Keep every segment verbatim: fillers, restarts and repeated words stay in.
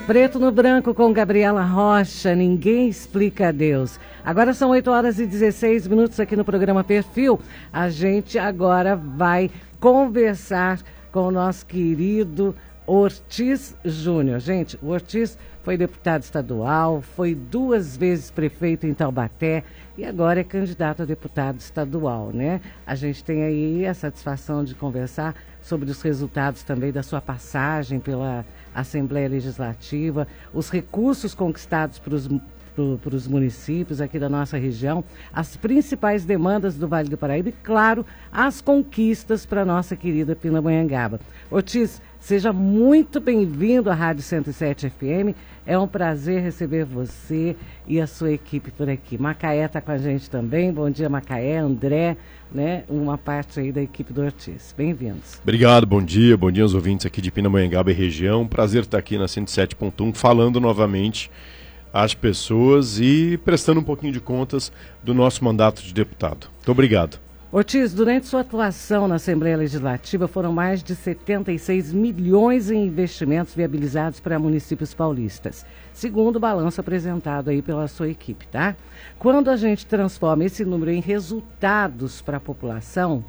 Preto no Branco com Gabriela Rocha, ninguém explica a Deus. Agora são oito horas e dezesseis minutos aqui no programa Perfil. A gente agora vai conversar com o nosso querido Ortiz Júnior. Gente, o Ortiz foi deputado estadual, foi duas vezes prefeito em Taubaté e agora é candidato a deputado estadual, né? A gente tem aí a satisfação de conversar sobre os resultados também da sua passagem pela Assembleia Legislativa, os recursos conquistados para os para os municípios aqui da nossa região, as principais demandas do Vale do Paraíba e, claro, as conquistas para a nossa querida Pindamonhangaba. Ortiz, seja muito bem-vindo à Rádio cento e sete F M. É um prazer receber você e a sua equipe por aqui. Macaé está com a gente também. Bom dia, Macaé, André, né? Uma parte aí da equipe do Ortiz. Bem-vindos. Obrigado, bom dia. Bom dia aos ouvintes aqui de Pindamonhangaba e região. Prazer estar aqui na cento e sete ponto um falando novamente às pessoas e prestando um pouquinho de contas do nosso mandato de deputado. Muito obrigado. Ortiz, durante sua atuação na Assembleia Legislativa, foram mais de setenta e seis milhões em investimentos viabilizados para municípios paulistas, segundo o balanço apresentado aí pela sua equipe, tá? Quando a gente transforma esse número em resultados para a população,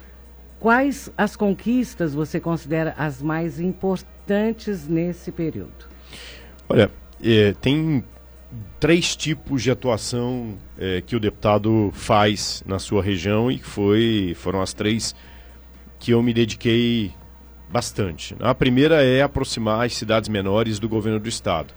quais as conquistas você considera as mais importantes nesse período? Olha, É, tem três tipos de atuação é, que o deputado faz na sua região e foi, foram as três que eu me dediquei bastante. A primeira é aproximar as cidades menores do governo do estado.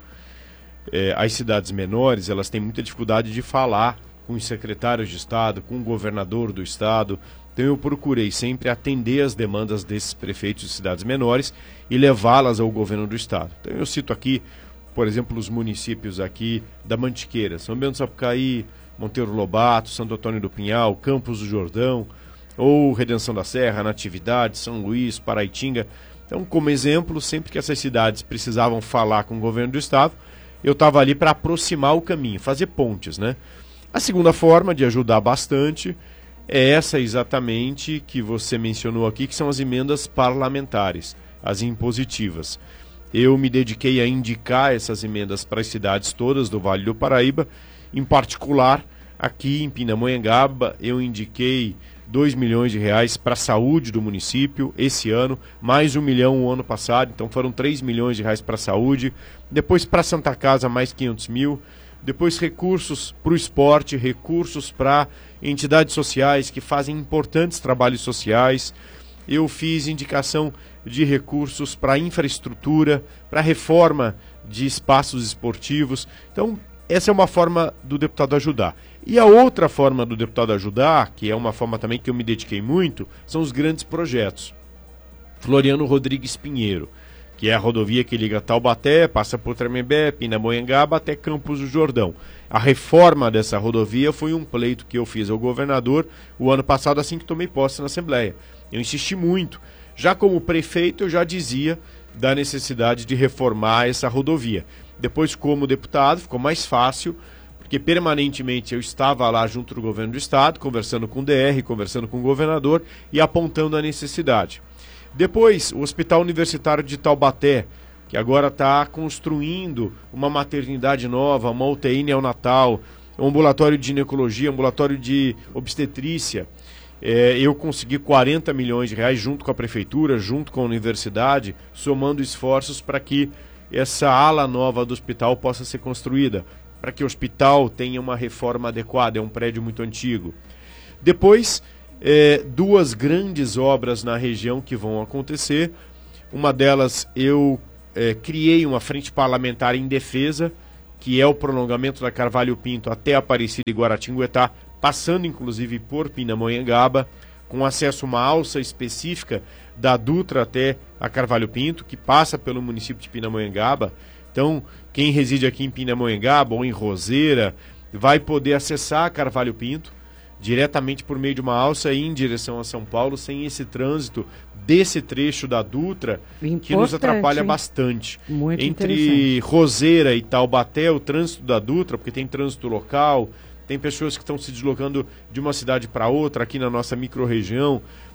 É, as cidades menores, elas têm muita dificuldade de falar com os secretários de estado, com o governador do estado. Então eu procurei sempre atender as demandas desses prefeitos de cidades menores e levá-las ao governo do estado. Então eu cito aqui, por exemplo, os municípios aqui da Mantiqueira, São Bento do Sapucaí, Monteiro Lobato, Santo Antônio do Pinhal, Campos do Jordão, ou Redenção da Serra, Natividade, São Luís, Paraitinga. Então, como exemplo, sempre que essas cidades precisavam falar com o governo do estado, eu estava ali para aproximar o caminho, fazer pontes, né? A segunda forma de ajudar bastante é essa exatamente que você mencionou aqui, que são as emendas parlamentares, as impositivas. Eu me dediquei a indicar essas emendas para as cidades todas do Vale do Paraíba. Em particular, aqui em Pindamonhangaba, eu indiquei dois milhões de reais para a saúde do município esse ano, mais um milhão o ano passado, então foram três milhões de reais para a saúde. Depois para Santa Casa, mais quinhentos mil. Depois recursos para o esporte, recursos para entidades sociais que fazem importantes trabalhos sociais. Eu fiz indicação de recursos para infraestrutura, para reforma de espaços esportivos. Então, essa é uma forma do deputado ajudar. E a outra forma do deputado ajudar, que é uma forma também que eu me dediquei muito, são os grandes projetos. Floriano Rodrigues Pinheiro, que é a rodovia que liga Taubaté, passa por Tremembé, Pindamonhangaba até Campos do Jordão. A reforma dessa rodovia foi um pleito que eu fiz ao governador o ano passado, assim que tomei posse na Assembleia. Eu insisti muito. Já como prefeito, eu já dizia da necessidade de reformar essa rodovia. Depois, como deputado, ficou mais fácil, porque permanentemente eu estava lá junto do governo do estado, conversando com o D R, conversando com o governador e apontando a necessidade. Depois, o Hospital Universitário de Taubaté, que agora está construindo uma maternidade nova, uma U T I neonatal, um ambulatório de ginecologia, um ambulatório de obstetrícia. É, eu consegui quarenta milhões de reais junto com a prefeitura, junto com a universidade, somando esforços para que essa ala nova do hospital possa ser construída, para que o hospital tenha uma reforma adequada, é um prédio muito antigo. Depois, é, duas grandes obras na região que vão acontecer. Uma delas, eu é, criei uma frente parlamentar em defesa, que é o prolongamento da Carvalho Pinto até Aparecida e Guaratinguetá, passando inclusive por Pindamonhangaba, com acesso a uma alça específica da Dutra até a Carvalho Pinto, que passa pelo município de Pindamonhangaba. Então, quem reside aqui em Pindamonhangaba ou em Roseira vai poder acessar a Carvalho Pinto diretamente por meio de uma alça e em direção a São Paulo, sem esse trânsito desse trecho da Dutra, importante, que nos atrapalha bastante. Muito Entre Roseira e Taubaté, o trânsito da Dutra, porque tem trânsito local, tem pessoas que estão se deslocando de uma cidade para outra aqui na nossa microrregião,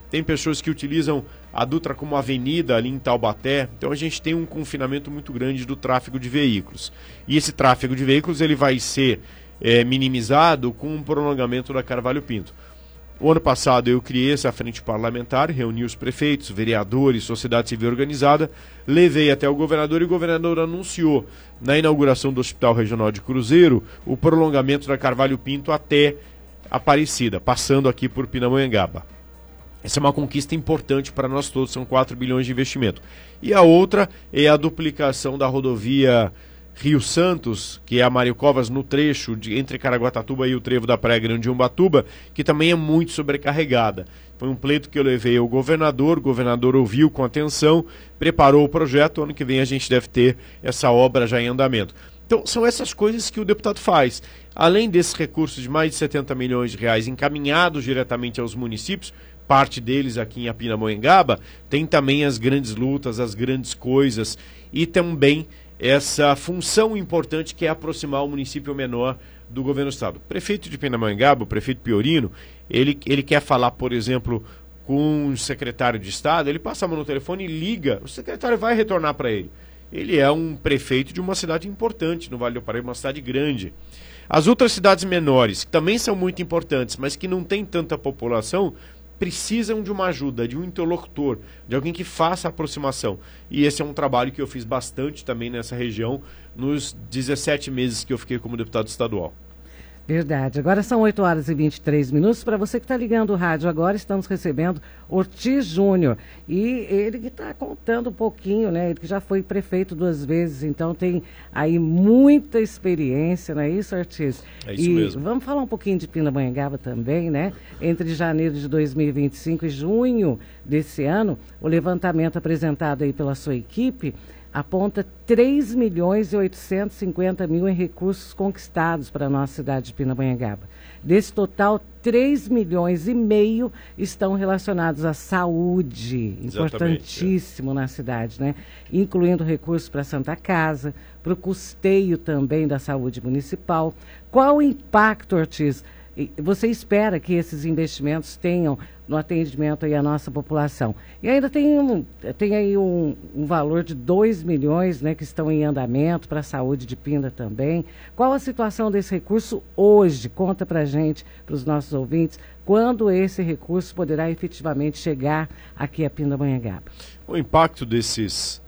tem pessoas que utilizam a Dutra como avenida ali em Taubaté, então a gente tem um confinamento muito grande do tráfego de veículos. E esse tráfego de veículos ele vai ser é, minimizado com um prolongamento da Carvalho Pinto. O ano passado eu criei essa frente parlamentar, reuni os prefeitos, vereadores, sociedade civil organizada, levei até o governador e o governador anunciou na inauguração do Hospital Regional de Cruzeiro o prolongamento da Carvalho Pinto até Aparecida, passando aqui por Pindamonhangaba. Essa é uma conquista importante para nós todos, são quatro bilhões de investimento. E a outra é a duplicação da rodovia Rio Santos, que é a Mário Covas, no trecho de, entre Caraguatatuba e o trevo da Praia Grande de Umbatuba, que também é muito sobrecarregada. Foi um pleito que eu levei ao governador, o governador ouviu com atenção, preparou o projeto, ano que vem a gente deve ter essa obra já em andamento. Então, são essas coisas que o deputado faz. Além desses recursos de mais de setenta milhões de reais encaminhados diretamente aos municípios, parte deles aqui em Pindamonhangaba, tem também as grandes lutas, as grandes coisas e também essa função importante que é aproximar o município menor do governo do estado. O prefeito de Pindamonhangaba, o prefeito Piorino, ele, ele quer falar, por exemplo, com o secretário de estado, ele passa a mão no telefone e liga, o secretário vai retornar para ele. Ele é um prefeito de uma cidade importante no Vale do Paraíba, uma cidade grande. As outras cidades menores, que também são muito importantes, mas que não têm tanta população, precisam de uma ajuda, de um interlocutor, de alguém que faça a aproximação. E esse é um trabalho que eu fiz bastante também nessa região nos dezessete meses que eu fiquei como deputado estadual. Verdade. Agora são oito horas e vinte e três minutos. Para você que está ligando o rádio agora, estamos recebendo Ortiz Júnior. E ele que está contando um pouquinho, né? Ele que já foi prefeito duas vezes, então tem aí muita experiência, não é isso, Ortiz? É isso e mesmo. Vamos falar um pouquinho de Pindamonhangaba também, né? Entre janeiro de dois mil e vinte e cinco e junho desse ano, o levantamento apresentado aí pela sua equipe aponta três milhões e oitocentos e cinquenta mil em recursos conquistados para a nossa cidade de Pindamonhangaba. Desse total, três milhões e meio estão relacionados à saúde, importantíssimo é. na cidade, né? Incluindo recursos para a Santa Casa, para o custeio também da saúde municipal. Qual o impacto, Ortiz? Você espera que esses investimentos tenham no atendimento aí à nossa população? E ainda tem, um, tem aí um, um valor de dois milhões, né, que estão em andamento para a saúde de Pinda também. Qual a situação desse recurso hoje? Conta para a gente, para os nossos ouvintes, quando esse recurso poderá efetivamente chegar aqui a Pindamonhangaba? O impacto desses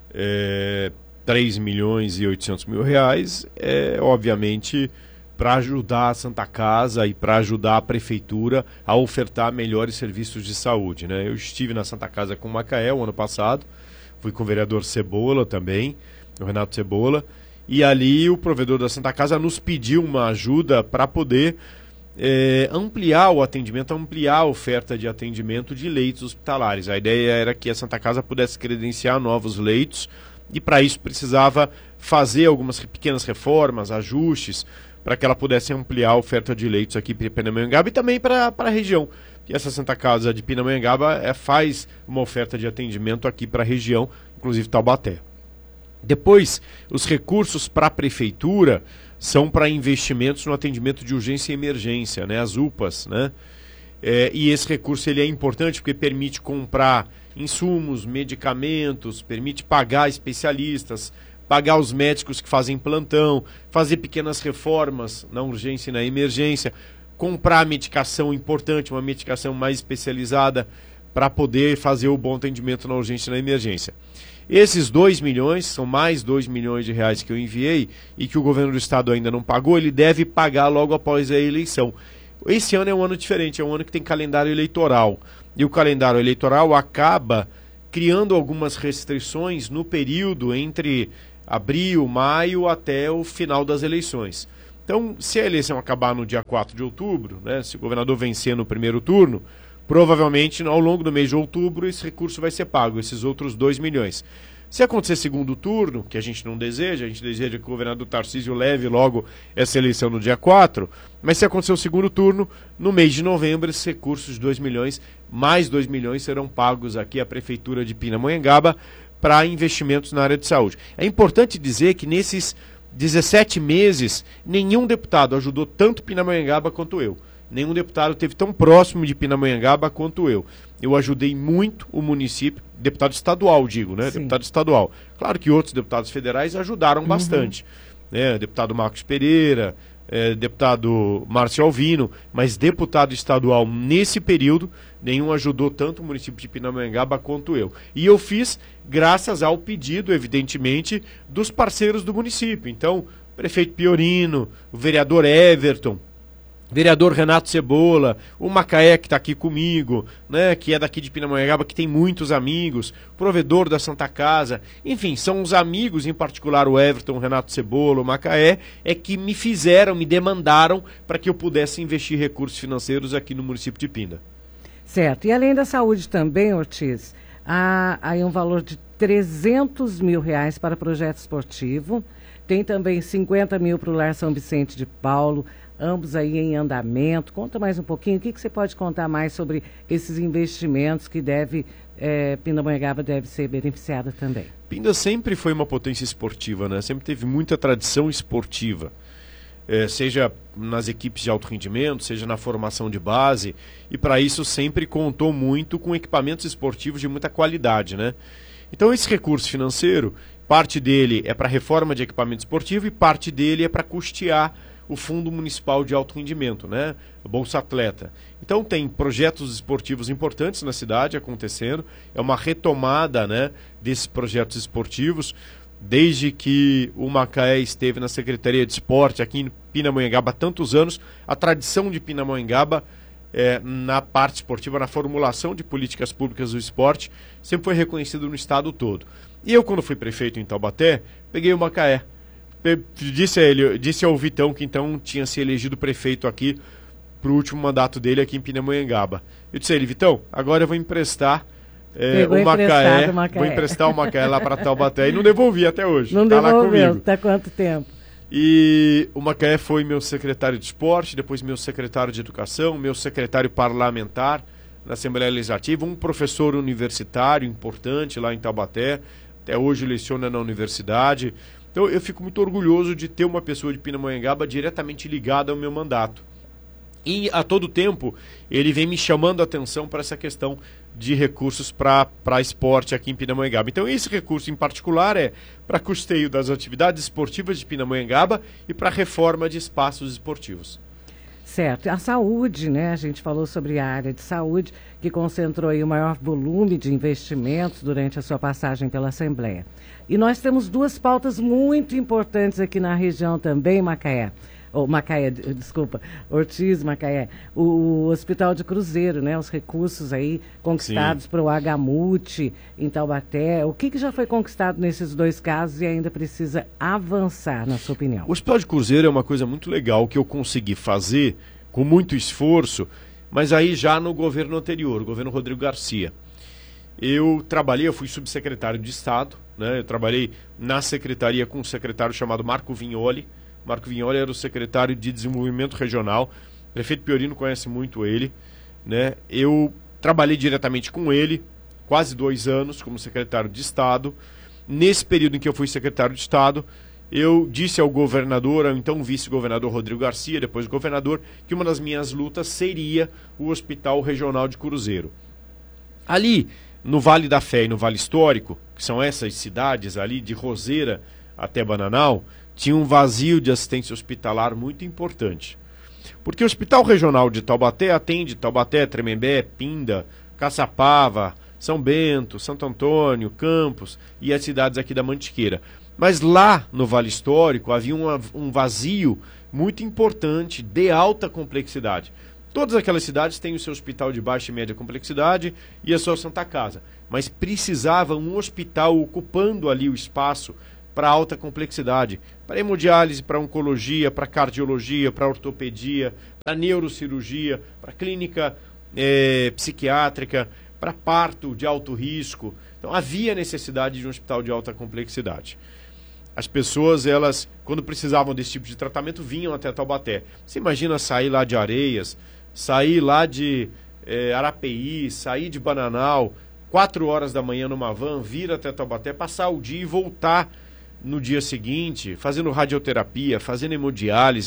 é, três milhões e oitocentos mil reais é, obviamente, para ajudar a Santa Casa e para ajudar a Prefeitura a ofertar melhores serviços de saúde, né? Eu estive na Santa Casa com o Macaé ano passado, fui com o vereador Cebola também, o Renato Cebola, e ali o provedor da Santa Casa nos pediu uma ajuda para poder é, ampliar o atendimento, ampliar a oferta de atendimento de leitos hospitalares. A ideia era que a Santa Casa pudesse credenciar novos leitos e para isso precisava fazer algumas pequenas reformas, ajustes, para que ela pudesse ampliar a oferta de leitos aqui para Pindamonhangaba e também para a região. E essa Santa Casa de Pindamonhangaba é, faz uma oferta de atendimento aqui para a região, inclusive Taubaté. Depois, os recursos para a Prefeitura são para investimentos no atendimento de urgência e emergência, né, as U P As, né? É, e esse recurso ele é importante porque permite comprar insumos, medicamentos, permite pagar especialistas, pagar os médicos que fazem plantão, fazer pequenas reformas na urgência e na emergência, comprar medicação importante, uma medicação mais especializada para poder fazer o bom atendimento na urgência e na emergência. Esses dois milhões, são mais dois milhões de reais que eu enviei e que o governo do estado ainda não pagou, ele deve pagar logo após a eleição. Esse ano é um ano diferente, é um ano que tem calendário eleitoral. E o calendário eleitoral acaba criando algumas restrições no período entre abril, maio, até o final das eleições. Então, se a eleição acabar no dia quatro de outubro, né, se o governador vencer no primeiro turno, provavelmente ao longo do mês de outubro esse recurso vai ser pago, esses outros dois milhões. Se acontecer segundo turno, que a gente não deseja, a gente deseja que o governador Tarcísio leve logo essa eleição no dia quatro, mas se acontecer o segundo turno, no mês de novembro, esses recursos de dois milhões, mais dois milhões serão pagos aqui à Prefeitura de Pindamonhangaba para investimentos na área de saúde. É importante dizer que nesses dezessete meses, nenhum deputado ajudou tanto Pindamonhangaba quanto eu. nenhum deputado esteve tão próximo de Pindamonhangaba quanto eu. Eu ajudei muito o município, deputado estadual, digo, né? Sim. Deputado estadual. Claro que outros deputados federais ajudaram Uhum. bastante. Né? Deputado Marcos Pereira, é, deputado Márcio Alvino, mas deputado estadual nesse período, nenhum ajudou tanto o município de Pindamonhangaba quanto eu. E eu fiz graças ao pedido, evidentemente, dos parceiros do município. Então, o prefeito Piorino, o vereador Everton, vereador Renato Cebola, o Macaé que está aqui comigo, né, que é daqui de Pindamonhangaba, que tem muitos amigos, provedor da Santa Casa, enfim, são os amigos, em particular o Everton, o Renato Cebola, o Macaé, é que me fizeram, me demandaram para que eu pudesse investir recursos financeiros aqui no município de Pinda. Certo. E além da saúde também, Ortiz, há aí um valor de trezentos mil reais para projeto esportivo, tem também cinquenta mil para o Lar São Vicente de Paulo, ambos aí em andamento. Conta mais um pouquinho, o que, que você pode contar mais sobre esses investimentos que deve, é, Pindamonhangaba deve ser beneficiada também? Pinda sempre foi uma potência esportiva, né? Sempre teve muita tradição esportiva, é, seja nas equipes de alto rendimento, seja na formação de base, e para isso sempre contou muito com equipamentos esportivos de muita qualidade, né? Então esse recurso financeiro, parte dele é para reforma de equipamento esportivo e parte dele é para custear o Fundo Municipal de Alto Rendimento, né? Bolsa Atleta. Então tem projetos esportivos importantes na cidade acontecendo, é uma retomada, né, desses projetos esportivos, desde que o Macaé esteve na Secretaria de Esporte aqui em Pindamonhangaba há tantos anos, a tradição de Pindamonhangaba é, na parte esportiva, na formulação de políticas públicas do esporte, sempre foi reconhecido no estado todo. E eu, quando fui prefeito em Taubaté, peguei o Macaé. Disse a ele, disse ao Vitão, que então tinha se elegido prefeito aqui para o último mandato dele aqui em Pindamonhangaba. Eu disse a ele, Vitão, agora eu vou emprestar é, o Macaé, Macaé, vou emprestar o Macaé lá para Taubaté e não devolvi até hoje. Não tá devolveu, lá comigo. Tá quanto tempo? E o Macaé foi meu secretário de esporte, depois meu secretário de educação, meu secretário parlamentar na Assembleia Legislativa, um professor universitário importante lá em Taubaté, até hoje leciona na universidade. Então eu fico muito orgulhoso de ter uma pessoa de Pindamonhangaba diretamente ligada ao meu mandato. E a todo tempo ele vem me chamando a atenção para essa questão de recursos para esporte aqui em Pindamonhangaba. Então esse recurso em particular é para custeio das atividades esportivas de Pindamonhangaba e para reforma de espaços esportivos. Certo. A saúde, né? A gente falou sobre a área de saúde, que concentrou aí o maior volume de investimentos durante a sua passagem pela Assembleia. E nós temos duas pautas muito importantes aqui na região também, Macaé. Ou Macaé, desculpa, Ortiz, Macaé. O, o Hospital de Cruzeiro, né? Os recursos aí conquistados para o Agamute, em Taubaté. O que, que já foi conquistado nesses dois casos e ainda precisa avançar, na sua opinião? O Hospital de Cruzeiro é uma coisa muito legal que eu consegui fazer com muito esforço, mas aí já no governo anterior, o governo Rodrigo Garcia. Eu trabalhei, eu fui subsecretário de Estado, né? Eu trabalhei na secretaria com um secretário chamado Marco Vignoli. Marco Vignoli era o secretário de Desenvolvimento Regional. O prefeito Piorino conhece muito ele, né? Eu trabalhei diretamente com ele, quase dois anos como secretário de Estado. Nesse período em que eu fui secretário de Estado, eu disse ao governador, ao então vice-governador Rodrigo Garcia, depois governador, que uma das minhas lutas seria o Hospital Regional de Cruzeiro. Ali, no Vale da Fé e no Vale Histórico, que são essas cidades ali, de Roseira até Bananal, tinha um vazio de assistência hospitalar muito importante. Porque o Hospital Regional de Taubaté atende Taubaté, Tremembé, Pinda, Caçapava, São Bento, Santo Antônio, Campos e as cidades aqui da Mantiqueira. Mas lá no Vale Histórico havia uma, um vazio muito importante, de alta complexidade. Todas aquelas cidades têm o seu hospital de baixa e média complexidade e a sua Santa Casa, mas precisava um hospital ocupando ali o espaço para alta complexidade, para hemodiálise, para oncologia, para cardiologia, para ortopedia, para neurocirurgia, para clínica é, psiquiátrica, para parto de alto risco. Então havia necessidade de um hospital de alta complexidade. As pessoas, elas, quando precisavam desse tipo de tratamento, vinham até Taubaté. Você imagina sair lá de Areias, sair lá de é, Arapeí, sair de Bananal, quatro horas da manhã numa van, vir até Taubaté, passar o dia e voltar no dia seguinte, fazendo radioterapia, fazendo hemodiálise.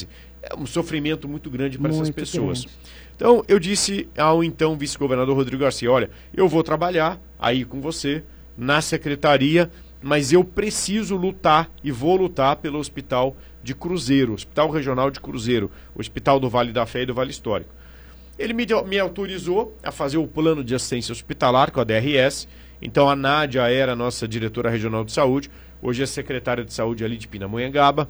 é um sofrimento muito grande para essas pessoas. Grande. Então, eu disse ao então vice-governador Rodrigo Garcia, olha, eu vou trabalhar aí com você na secretaria, mas eu preciso lutar e vou lutar pelo Hospital de Cruzeiro, Hospital Regional de Cruzeiro, Hospital do Vale da Fé e do Vale Histórico. Ele me, me autorizou a fazer o plano de assistência hospitalar com a D R S, então a Nádia era a nossa diretora regional de saúde, hoje é secretária de saúde ali de Pindamonhangaba.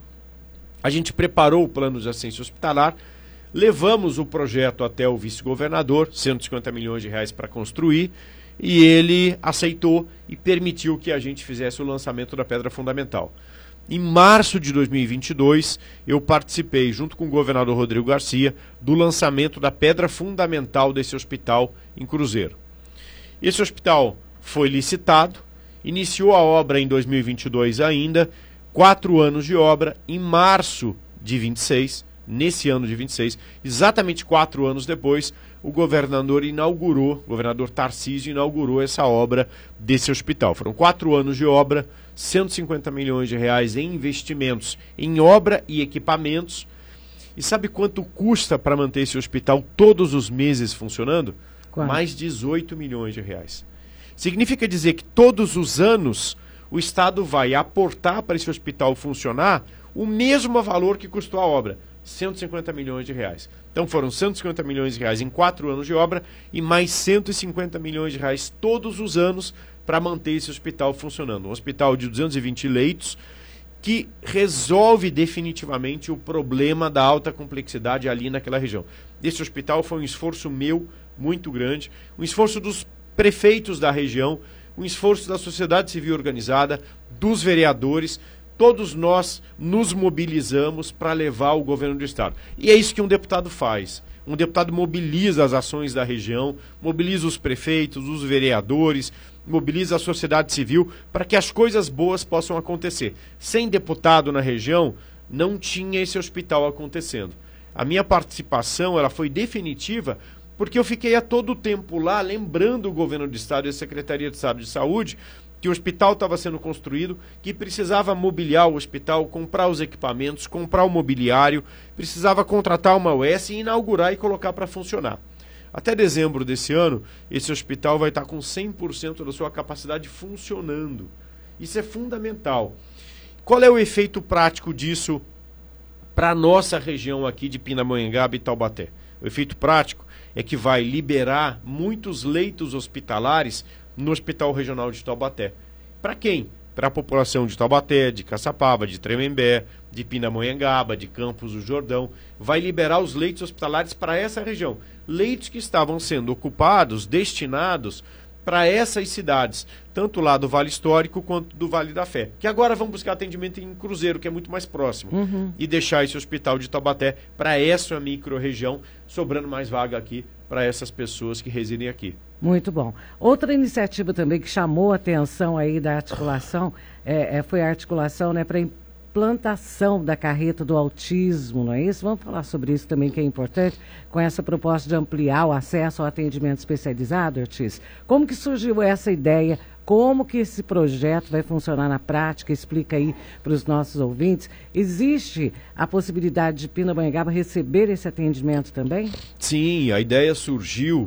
A gente preparou o plano de assistência hospitalar, levamos o projeto até o vice-governador, cento e cinquenta milhões de reais para construir, e ele aceitou e permitiu que a gente fizesse o lançamento da pedra fundamental. Em março de dois mil e vinte e dois, eu participei, junto com o governador Rodrigo Garcia, do lançamento da pedra fundamental desse hospital em Cruzeiro. Esse hospital foi licitado, iniciou a obra em dois mil e vinte e dois ainda, quatro anos de obra, em março de vinte e seis, nesse ano de vinte e seis, exatamente quatro anos depois, o governador inaugurou, o governador Tarcísio inaugurou essa obra desse hospital. Foram quatro anos de obra, cento e cinquenta milhões de reais em investimentos em obra e equipamentos. E sabe quanto custa para manter esse hospital todos os meses funcionando? Quanto? Mais dezoito milhões de reais. Significa dizer que todos os anos o Estado vai aportar para esse hospital funcionar o mesmo valor que custou a obra, cento e cinquenta milhões de reais. Então foram cento e cinquenta milhões de reais em quatro anos de obra e mais cento e cinquenta milhões de reais todos os anos para manter esse hospital funcionando. Um hospital de duzentos e vinte leitos que resolve definitivamente o problema da alta complexidade ali naquela região. Esse hospital foi um esforço meu muito grande, um esforço dos prefeitos da região, um esforço da sociedade civil organizada, dos vereadores. Todos nós nos mobilizamos para levar o governo do Estado. E é isso que um deputado faz. Um deputado mobiliza as ações da região, mobiliza os prefeitos, os vereadores, mobiliza a sociedade civil para que as coisas boas possam acontecer. Sem deputado na região, não tinha esse hospital acontecendo. A minha participação ela foi definitiva porque eu fiquei a todo tempo lá lembrando o governo do Estado e a Secretaria de Estado de Saúde que o hospital estava sendo construído, que precisava mobiliar o hospital, comprar os equipamentos, comprar o mobiliário, precisava contratar uma U S e inaugurar e colocar para funcionar. Até dezembro desse ano, esse hospital vai estar com cem por cento da sua capacidade funcionando. Isso é fundamental. Qual é o efeito prático disso para a nossa região aqui de Pindamonhangaba e Taubaté? O efeito prático é que vai liberar muitos leitos hospitalares no Hospital Regional de Taubaté. Para quem? Para a população de Taubaté, de Caçapava, de Tremembé, de Pindamonhangaba, de Campos do Jordão. Vai liberar os leitos hospitalares para essa região. Leitos que estavam sendo ocupados, destinados para essas cidades, tanto lá do Vale Histórico quanto do Vale da Fé, que agora vão buscar atendimento em Cruzeiro, que é muito mais próximo, uhum. e deixar esse hospital de Taubaté para essa micro-região, sobrando mais vaga aqui para essas pessoas que residem aqui. Muito bom. Outra iniciativa também que chamou a atenção aí da articulação é, é, foi a articulação, né, para implantação da carreta do autismo, não é isso? Vamos falar sobre isso também, que é importante, com essa proposta de ampliar o acesso ao atendimento especializado, Ortiz. Como que surgiu essa ideia? Como que esse projeto vai funcionar na prática? Explica aí para os nossos ouvintes. Existe a possibilidade de Pindamonhangaba receber esse atendimento também? Sim, a ideia surgiu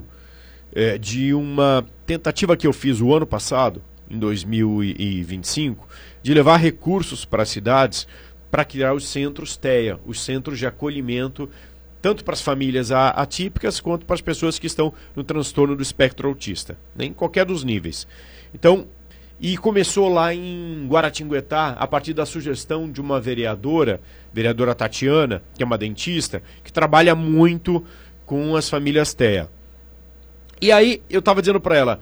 é, de uma tentativa que eu fiz o ano passado, em dois mil e vinte e cinco, de levar recursos para as cidades para criar os centros T E A, os centros de acolhimento, tanto para as famílias atípicas quanto para as pessoas que estão no transtorno do espectro autista, né, em qualquer dos níveis. Então, e começou lá em Guaratinguetá, a partir da sugestão de uma vereadora, vereadora Tatiana, que é uma dentista, que trabalha muito com as famílias T E A. E aí eu estava dizendo para ela,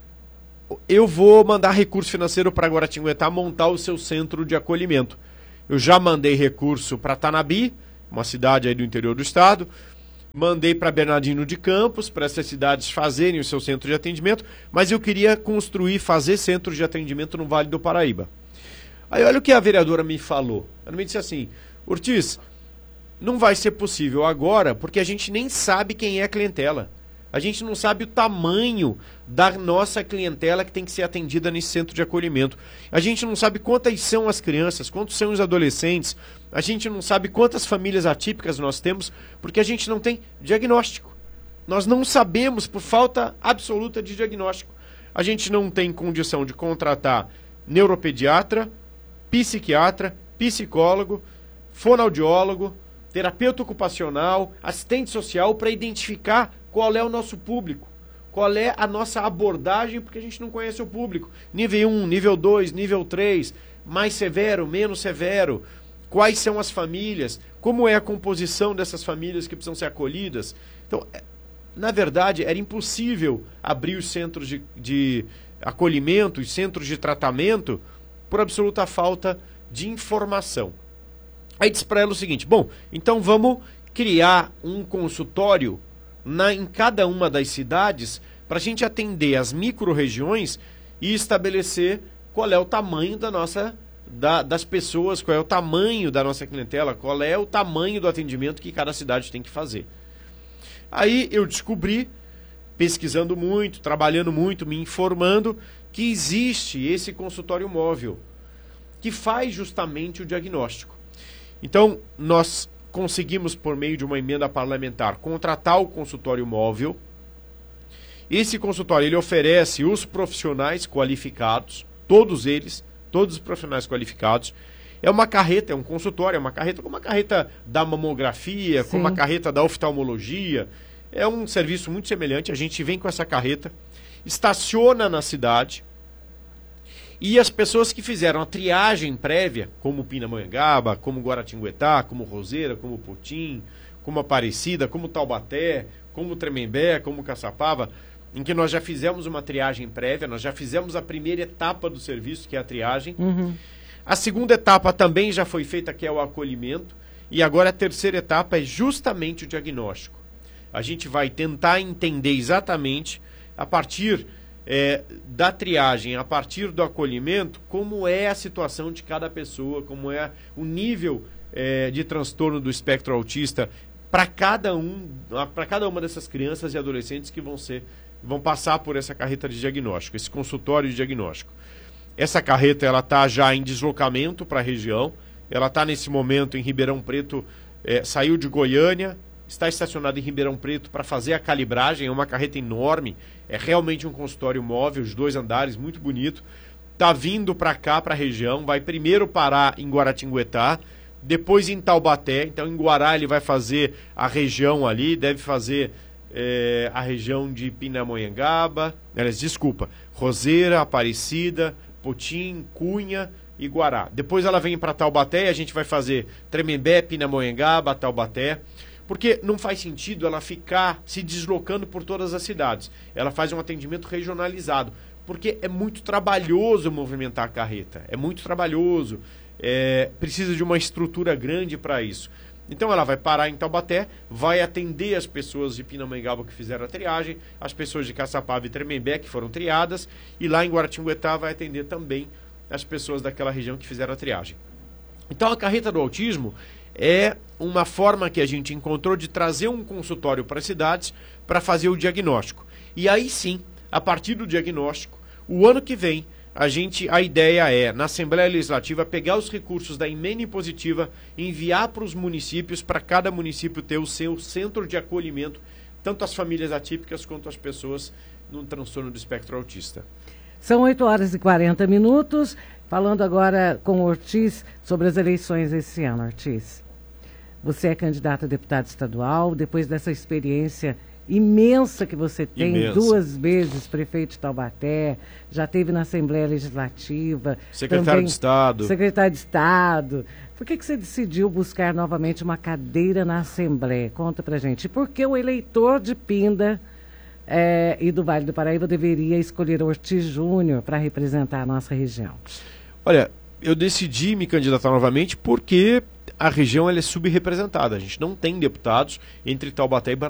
eu vou mandar recurso financeiro para Guaratinguetá montar o seu centro de acolhimento. Eu já mandei recurso para Tanabi, uma cidade aí do interior do estado, mandei para Bernardino de Campos, para essas cidades fazerem o seu centro de atendimento, mas eu queria construir, fazer centros de atendimento no Vale do Paraíba. Aí olha o que a vereadora me falou. Ela me disse assim, Ortiz, não vai ser possível agora, porque a gente nem sabe quem é a clientela. A gente não sabe o tamanho da nossa clientela que tem que ser atendida nesse centro de acolhimento. A gente não sabe quantas são as crianças, quantos são os adolescentes. A gente não sabe quantas famílias atípicas nós temos, porque a gente não tem diagnóstico. Nós não sabemos por falta absoluta de diagnóstico. A gente não tem condição de contratar neuropediatra, psiquiatra, psicólogo, fonoaudiólogo, terapeuta ocupacional, assistente social para identificar qual é o nosso público, qual é a nossa abordagem, porque a gente não conhece o público. Nível um, nível dois, nível três, mais severo, menos severo, quais são as famílias, como é a composição dessas famílias que precisam ser acolhidas. Então, na verdade, era impossível abrir os centros de, de acolhimento, os centros de tratamento, por absoluta falta de informação. Aí disse para ela o seguinte: bom, então vamos criar um consultório na, em cada uma das cidades para a gente atender as micro-regiões e estabelecer qual é o tamanho da nossa, da, das pessoas, qual é o tamanho da nossa clientela, qual é o tamanho do atendimento que cada cidade tem que fazer. Aí eu descobri, pesquisando muito, trabalhando muito, me informando, que existe esse consultório móvel, que faz justamente o diagnóstico. Então, nós conseguimos, por meio de uma emenda parlamentar, contratar o consultório móvel. Esse consultório ele oferece os profissionais qualificados, todos eles, todos os profissionais qualificados. É uma carreta, é um consultório, é uma carreta como uma carreta da mamografia, Sim. como uma carreta da oftalmologia. É um serviço muito semelhante. A gente vem com essa carreta, estaciona na cidade, e as pessoas que fizeram a triagem prévia, como Pindamonhangaba, como Guaratinguetá, como Roseira, como Potim, como Aparecida, como Taubaté, como Tremembé, como Caçapava, em que nós já fizemos uma triagem prévia, nós já fizemos a primeira etapa do serviço, que é a triagem. Uhum. A segunda etapa também já foi feita, que é o acolhimento. E agora a terceira etapa é justamente o diagnóstico. A gente vai tentar entender exatamente, a partir é, da triagem, a partir do acolhimento, como é a situação de cada pessoa, como é o nível é, de transtorno do espectro autista para cada um, para cada uma dessas crianças e adolescentes que vão ser, vão passar por essa carreta de diagnóstico, esse consultório de diagnóstico. Essa carreta ela está já em deslocamento para a região, ela está nesse momento em Ribeirão Preto, é, saiu de Goiânia, está estacionada em Ribeirão Preto para fazer a calibragem. É uma carreta enorme, é realmente um consultório móvel, de dois andares, muito bonito. Está vindo para cá, para a região, vai primeiro parar em Guaratinguetá, depois em Taubaté. Então em Guará ele vai fazer a região ali, deve fazer é, a região de Pindamonhangaba, aliás, desculpa, Roseira, Aparecida, Potim, Cunha e Guará. Depois ela vem para Taubaté e a gente vai fazer Tremembé, Pindamonhangaba, Taubaté. Porque não faz sentido ela ficar se deslocando por todas as cidades. Ela faz um atendimento regionalizado. Porque é muito trabalhoso movimentar a carreta. É muito trabalhoso. É, precisa de uma estrutura grande para isso. Então ela vai parar em Taubaté, vai atender as pessoas de Pindamonhangaba que fizeram a triagem, as pessoas de Caçapava e Tremembé que foram triadas, e lá em Guaratinguetá vai atender também as pessoas daquela região que fizeram a triagem. Então a carreta do autismo é uma forma que a gente encontrou de trazer um consultório para as cidades para fazer o diagnóstico. E aí sim, a partir do diagnóstico, o ano que vem, a gente, a ideia é, na Assembleia Legislativa, pegar os recursos da emenda impositiva, enviar para os municípios, para cada município ter o seu centro de acolhimento, tanto as famílias atípicas quanto as pessoas no transtorno do espectro autista. São oito horas e quarenta minutos. Falando agora com o Ortiz sobre as eleições esse ano, Ortiz. Você é candidato a deputado estadual, depois dessa experiência imensa que você tem, Imensa. duas vezes prefeito de Taubaté, já teve na Assembleia Legislativa. Secretário também, de Estado. Secretário de Estado. Por que, que você decidiu buscar novamente uma cadeira na Assembleia? Conta pra gente. E por que o eleitor de Pinda é, e do Vale do Paraíba deveria escolher Ortiz Júnior para representar a nossa região? Olha, eu decidi me candidatar novamente porque a região ela é subrepresentada. A gente não tem deputados entre Taubaté